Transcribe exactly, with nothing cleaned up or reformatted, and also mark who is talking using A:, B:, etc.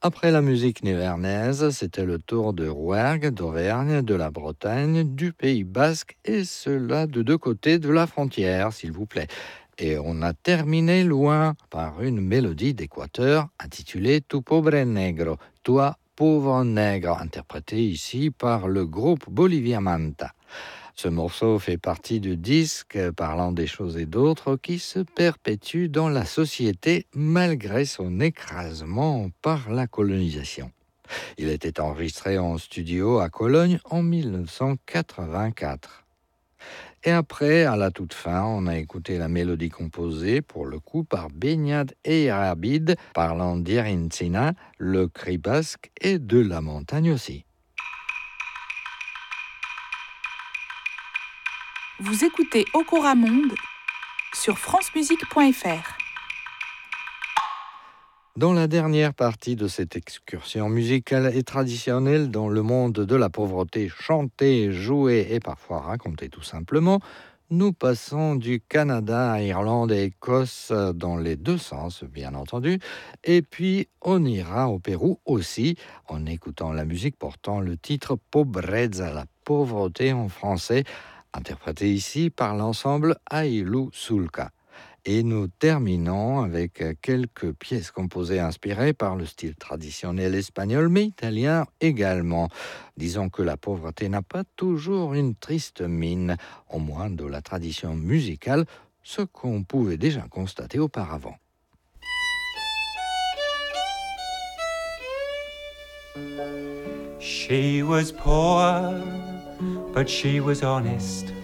A: Après la musique nivernaise, c'était le tour de Rouergue, d'Auvergne, de la Bretagne, du Pays basque, et cela de deux côtés de la frontière, s'il vous plaît. Et on a terminé loin par une mélodie d'Équateur intitulée Tu pobre negro, toi pauvre nègre, interprétée ici par le groupe Bolivia Manta. Ce morceau fait partie du disque parlant des choses et d'autres qui se perpétue dans la société malgré son écrasement par la colonisation. Il était enregistré en studio à Cologne en dix-neuf cent quatre-vingt-quatre. Et après, à la toute fin, on a écouté la mélodie composée, pour le coup, par Beñat Eyarbide, parlant d'Irincina, le cri basque et de la montagne aussi.
B: Vous écoutez Okora Monde sur francemusique point f r.
A: Dans la dernière partie de cette excursion musicale et traditionnelle dans le monde de la pauvreté, chantée, jouée et parfois racontée tout simplement, nous passons du Canada à Irlande et Écosse dans les deux sens, bien entendu, et puis on ira au Pérou aussi en écoutant la musique portant le titre Pobreza, la pauvreté en français, interprété ici par l'ensemble Ailu Sulca. Et nous terminons avec quelques pièces composées inspirées par le style traditionnel espagnol, mais italien également. Disons que la pauvreté n'a pas toujours une triste mine, au moins de la tradition musicale, ce qu'on pouvait déjà constater auparavant.
C: She was poor, but she was honest.